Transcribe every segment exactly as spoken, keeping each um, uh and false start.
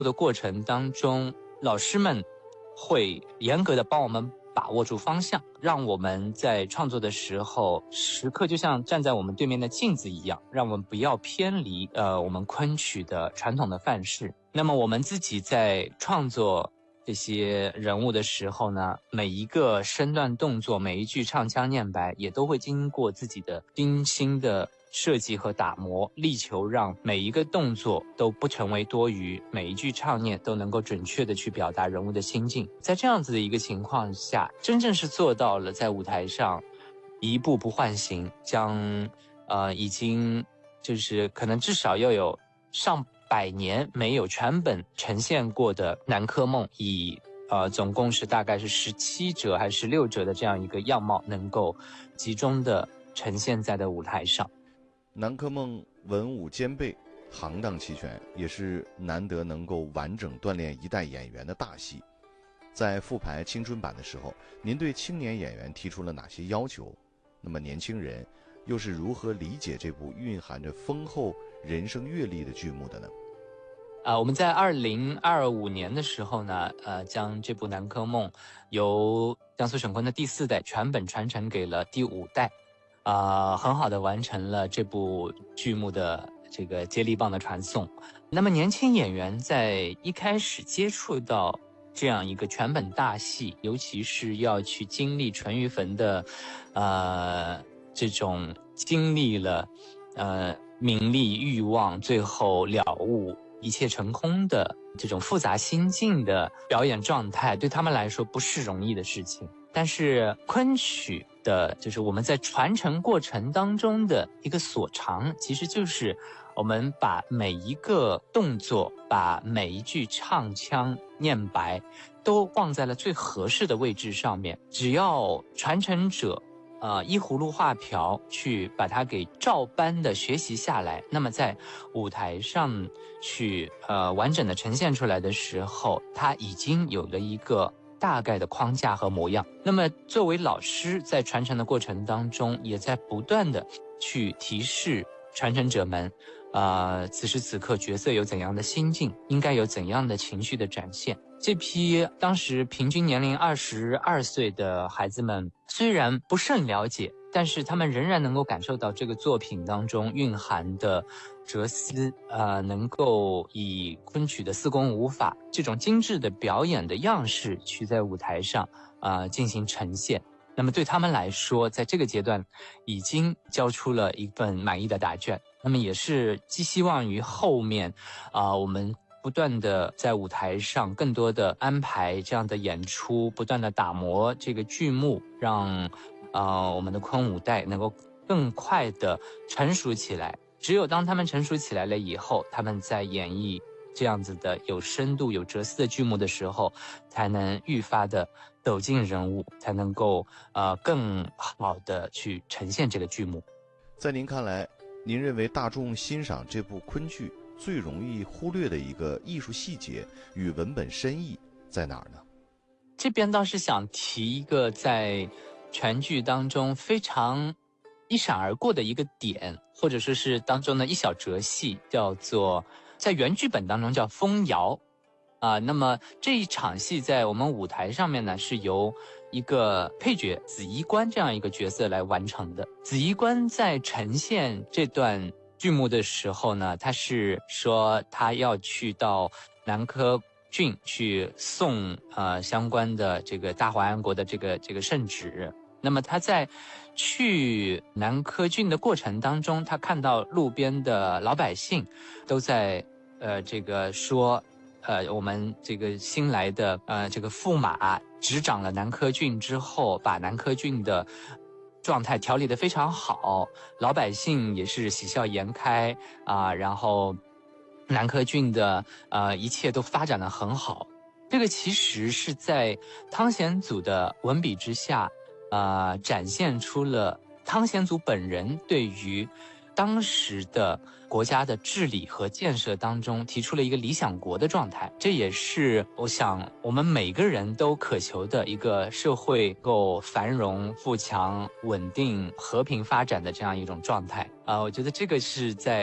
的过程当中，老师们会严格的帮我们把握住方向，让我们在创作的时候时刻就像站在我们对面的镜子一样，让我们不要偏离呃我们昆曲的传统的范式。那么我们自己在创作这些人物的时候呢，每一个身段动作，每一句唱腔念白也都会经过自己的精心的设计和打磨，力求让每一个动作都不成为多余，每一句唱念都能够准确的去表达人物的心境。在这样子的一个情况下，真正是做到了在舞台上一步不换形，将呃已经就是可能至少要有上百年没有全本呈现过的南柯梦，以呃总共是大概是十七折还是十六折的这样一个样貌，能够集中的呈现在的舞台上。 南柯梦文武兼备，行当齐全，也是难得能够完整锻炼一代演员的大戏。在复排青春版的时候，您对青年演员提出了哪些要求？那么年轻人又是如何理解这部蕴含着丰厚人生阅历的剧目的呢？ 啊、呃，我们在二零二五年的时候呢，呃，将这部《南柯梦》由江苏省昆的第四代全本传承给了第五代，啊、呃，很好的完成了这部剧目的这个接力棒的传送。那么年轻演员在一开始接触到这样一个全本大戏，尤其是要去经历淳于棼的，呃，这种经历了，呃，名利欲望，最后了悟一切成空的这种复杂心境的表演状态，对他们来说不是容易的事情。但是昆曲的就是我们在传承过程当中的一个所长，其实就是我们把每一个动作，把每一句唱腔念白都放在了最合适的位置上面，只要传承者呃，依葫芦画瓢去把它给照搬的学习下来，那么在舞台上去呃完整的呈现出来的时候，它已经有了一个大概的框架和模样。那么作为老师在传承的过程当中，也在不断的去提示传承者们，呃，此时此刻角色有怎样的心境，应该有怎样的情绪的展现。这批当时平均年龄二十二岁的孩子们，虽然不甚了解，但是他们仍然能够感受到这个作品当中蕴含的哲思，呃，能够以昆曲的四功五法这种精致的表演的样式去在舞台上呃进行呈现。那么对他们来说，在这个阶段已经交出了一份满意的答卷。那么也是寄希望于后面啊、呃，我们不断的在舞台上更多的安排这样的演出，不断的打磨这个剧目，让呃我们的昆五代能够更快的成熟起来。只有当他们成熟起来了以后，他们在演绎这样子的有深度有哲思的剧目的时候，才能愈发的走进人物，才能够呃更好的去呈现这个剧目。 在您看来，您认为大众欣赏这部昆剧最容易忽略的一个艺术细节与文本深意在哪儿呢？ 这边倒是想提一个在全剧当中非常一闪而过的一个点，或者说是当中的一小折戏，叫做在原剧本当中叫风摇啊、呃。那么这一场戏在我们舞台上面呢，是由一个配角紫衣官这样一个角色来完成的。紫衣官在呈现这段剧目的时候呢，他是说他要去到南柯郡去送呃相关的这个大华安国的这个这个圣旨。那么他在去南柯郡的过程当中，他看到路边的老百姓都在呃这个说呃我们这个新来的呃这个驸马执掌了南柯郡之后，把南柯郡的状态调理得非常好，老百姓也是喜笑颜开啊、呃，然后南柯郡的呃一切都发展得很好。这个其实是在汤显祖的文笔之下，呃，展现出了汤显祖本人对于当时的国家的治理和建设当中提出了一个理想国的状态。这也是我想我们每个人都渴求的一个社会够繁荣、富强、稳定、和平发展的这样一种状态啊、呃。我觉得这个是在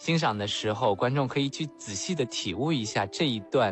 欣赏的时候，观众可以去仔细的体悟一下这一段